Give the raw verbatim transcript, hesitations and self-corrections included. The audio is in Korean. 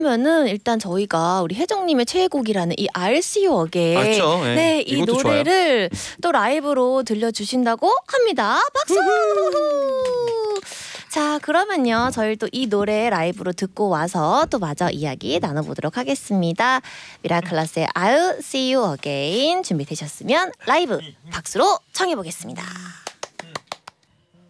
그러면은 일단 저희가 우리 혜정님의 최애곡이라는 이 I'll See You Again, 맞죠? 네, 네, 이 이것도 노래를 또 라이브로 들려주신다고 합니다. 박수! 자, 그러면요 저희 또 이 노래 라이브로 듣고 와서 또 마저 이야기 나눠보도록 하겠습니다. 미라클라스의 I'll See You Again 준비되셨으면 라이브 박수로 청해보겠습니다.